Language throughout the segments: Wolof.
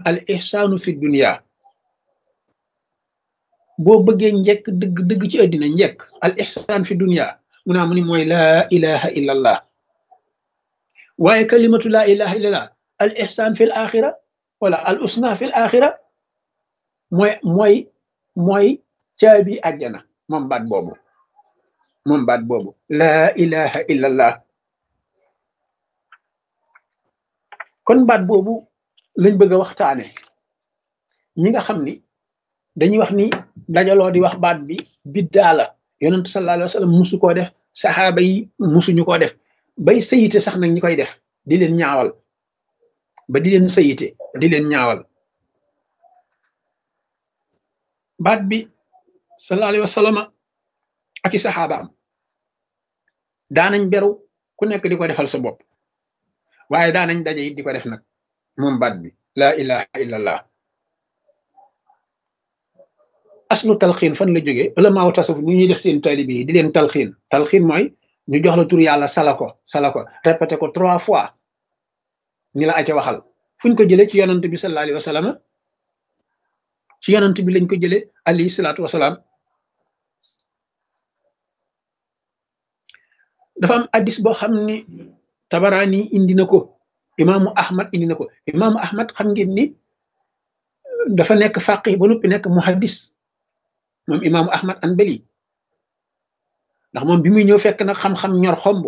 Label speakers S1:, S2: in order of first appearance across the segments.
S1: al ihsaanu fi dunya boo bëggee njekk dëgg dëgg ci àddina njekk al ihsaan fi dunya mu naa mu ni mooy laa ilaha illa allah waaye kalimatu laa ilaha illa allah al ihsaan fi l axira wala al usna fi l axira mooy caabi àjjana moom baat boobu laa ilaha illa allah kon baat boobu lañ bëgg a waxtaane ñi nga xam ni dañuy wax ni dajaloo di wax baat bi biddaa la yonentu sallallahu alayhi wa sallam musu koo def saxaaba yi musuñu koo def bay sayite sax nag ñi koy def di leen ñaawal ba di leen sayite di leen ñaawal baat bi sallallahu alayhi wa sallam ak i saxaabaam daanañ beru ku nekk di ko defal sa bopp waaye daanañ daje it di ko def nag moom baat bi laa ilaha illallah aslu talxiin fan la jógee ulamaaw tasawuf ñu ñuy def seen taalibe yi di leen talxiin mooy ñu jox la tur yàlla sala ko répété ko 3 fois ni la aca waxal fuñ ko jëlee ci yonant bi sallallahu alayhi wa sallam ci yonant bi lañ ko jëlee alayhi salaatu wasalaam dafa am addis boo xam ni tabaraani indi na ko imaamu ahmad indi na ko imaamu ahmad xam ngeen ni dafa nekk faqih ba noppi nekk muhaddis moom imaamu ahmad anbali ndax moom bi muy ñëw fekk nag xam-xam ñor xomb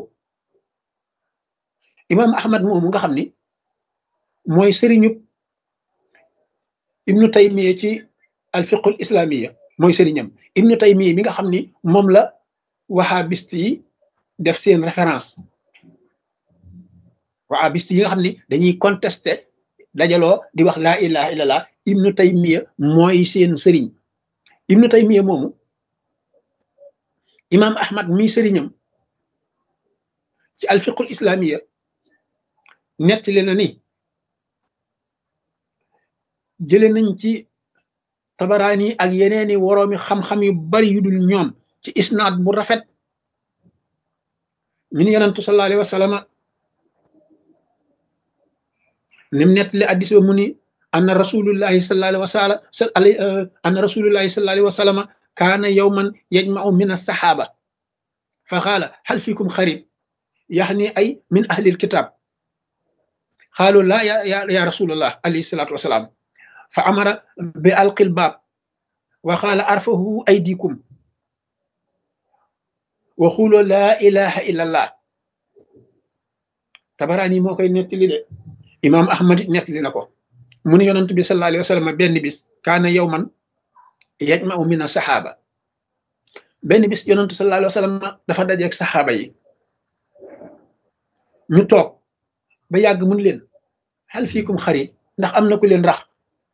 S1: imaamu ahmad moomu nga xam ni mooy sëriñu ibnu taymiya ci alfiqul islamiya mooy sëriñam ibnu taymiya mi nga xam ni moom la wahabist yi def seen référence wahabist yi nga xam ni dañuy contesté dajaloo di wax laa ilaha illallah ibnu taymiya mooy seen sëriñ ibnu taymiya moomu imam ahmad mi sëriñam ci alfiqul islamiya nettali na ni jële nañ ci tabaraani ak yeneeni woroomi xam-xam yu bari yu dul ñoom ci isnaad bu rafet min yonentu sallallahu alayhi wa sallam nim nettali addis ba mu ni anna rasulullahi sallallahu alayhi wa sallam kaana yawman yajma'u min as-sahaba fa qaala hal fikum xarib yaxni ay min ahli alkitab qaalu la ya rasulullah alayhi salatu wasalaam fa amara bi alqil baab wa qaala arfahu aydikum wa xuuloo laa ilaha illa allah tabaraani moo koy nettali de imaam ahmad it nettali na ko mu ne yonent bi sallallahu alayhi wa sallam benn bis kaana yawman yajma'u min as-saxaaba benn bis yonent sallallahu alayhi wa sallam dafa dajeeg saxaaba yi ñu toog ba yàgg mun leen hal fiikum xarib ndax am na ku leen rax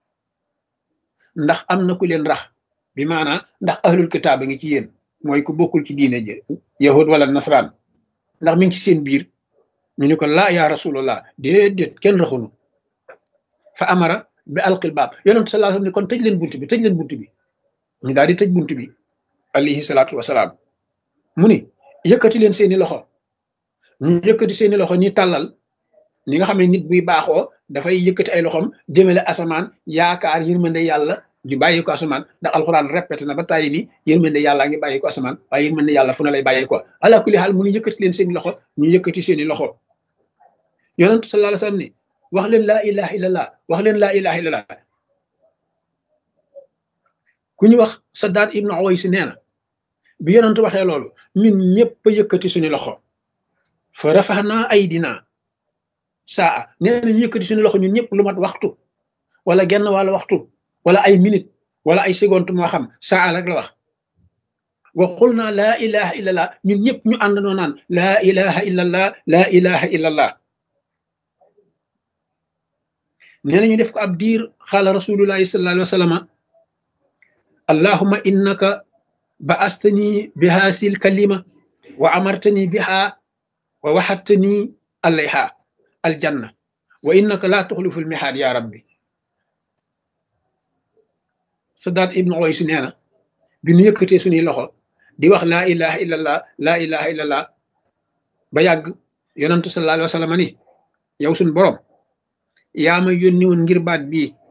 S1: bi maanaa ndax ahlul kitaab a ngi ci yéen mooy ku bokkul ci diine ji yahud wala nasraan ndax mi ngi ci seen biir ñu ne ko laa ya rasulullah déedéet kenn raxunu fa amara bi alqil baab yonent sallallahu alayhi wa sallam ne kon tëj leen bunt bi ñu daal di tëj bunt bi alayhi salaatu wasalaam mu ni yëkkati leen seeni loxo ñu yëkkati seeni loxo ñi tàllal ni nga xam ne nit buy baaxoo dafay yëkkati ay loxom jëmale asamaan yaakaar yërmande yàlla ju bàyyi ko asamaan ndax alxuraan répété na ba tàyyi ni yërmande yàlla ngi bàyyi ko asamaan waaye yërmande yàlla fu ne lay bàyyi ko ala kulli xaal mu ni yëkkati leen seeni loxo ñu yëkkati seeni loxo yonent sallallahu alayhi wa sallam ni wax leen laa ilaha illallah ku ñu wax Saddaad ibnu Uways nee na bi yonent waxee loolu ñun ñëpp a yëkkati suñu loxo fa rafaxnaa aydinaa saa nee na ñu yëkkati suñu loxo ñun ñëpp lu mat waxtu wala genn wàlla waxtu wala ay minute wala ay seconde moo xam saa rek la wax wa qul naa laa ilaha illallah ñun ñëpp ñu àndandoo naan laa ilaha illallah nee na ñu def ko ab diir xaala rasulullahi sallallahu alayhi wa sallam allahumma innaka ba'astani bi haasil kalima wa amartani biha wa waxattani alayha aljanna wa innaka laa tuxlifu almihaad ya rabbi Saddaad ibnu Uways nee na bi nu yëkkatee suñuy loxo di wax laa ilaha illallah ba yàgg yonantu sallallahu alayhi wa sallam ni yow suñ borom yaa ma yónni woon ngir baat bii